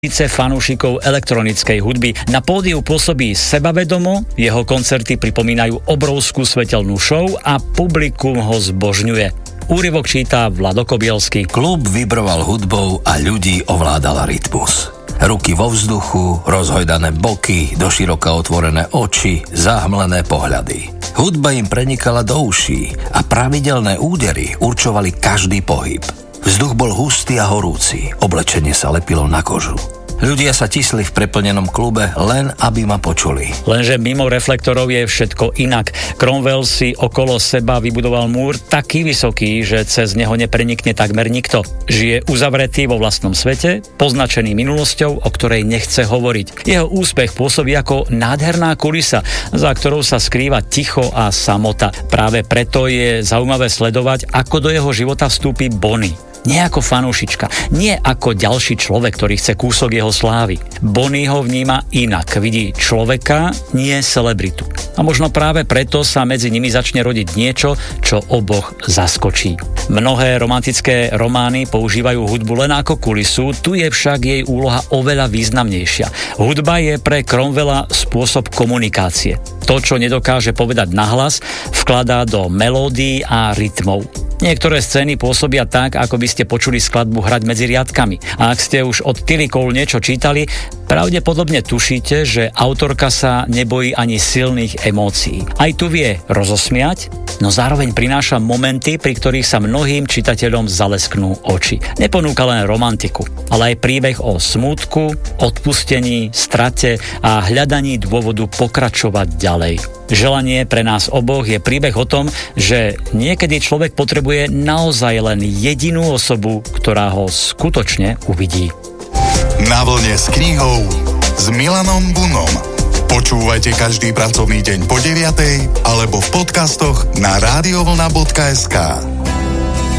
fanúšikov elektronickej hudby. Na pódiu pôsobí sebavedomo, jeho koncerty pripomínajú obrovskú svetelnú show a publikum ho zbožňuje. Úryvok číta Vlado Kobielsky. Klub vybroval hudbou a ľudí ovládala rytmus. Ruky vo vzduchu, rozhojdané boky, doširoka otvorené oči, zahmlené pohľady. Hudba im prenikala do uší a pravidelné údery určovali každý pohyb. Vzduch bol hustý a horúci, oblečenie sa lepilo na kožu. Ľudia sa tisli v preplnenom klube, len aby ma počuli. Lenže mimo reflektorov je všetko inak. Cromwell si okolo seba vybudoval múr taký vysoký, že cez neho neprenikne takmer nikto. Žije uzavretý vo vlastnom svete, poznačený minulosťou, o ktorej nechce hovoriť. Jeho úspech pôsobí ako nádherná kulisa, za ktorou sa skrýva ticho a samota. Práve preto je zaujímavé sledovať, ako do jeho života vstúpi Bonnie. Nie ako fanúšička, nie ako ďalší človek, ktorý chce kúsok jeho slávy. Bonnie ho vníma inak, vidí človeka, nie celebritu. A možno práve preto sa medzi nimi začne rodiť niečo, čo oboch zaskočí. Mnohé romantické romány používajú hudbu len ako kulisu, tu je však jej úloha oveľa významnejšia. Hudba je pre Cromwella spôsob komunikácie. To, čo nedokáže povedať nahlas, vkladá do melódií a rytmov. Niektoré scény pôsobia tak, ako by ste počuli skladbu hrať medzi riadkami. A ak ste už od Tilly Cole niečo čítali, pravdepodobne tušíte, že autorka sa nebojí ani silných emócií. Aj tu vie rozosmiať, no zároveň prináša momenty, pri ktorých sa mnohým čitateľom zalesknú oči. Neponúka len romantiku, ale aj príbeh o smútku, odpustení, strate a hľadaní dôvodu pokračovať ďalej. Želanie pre nás oboch je príbeh o tom, že niekedy človek potrebuje naozaj len jedinú osobu, ktorá ho skutočne uvidí. Na vlne s knihou s Milanom Bunom. Počúvajte každý pracovný deň po 9:00 alebo v podcastoch na radiovlna.sk.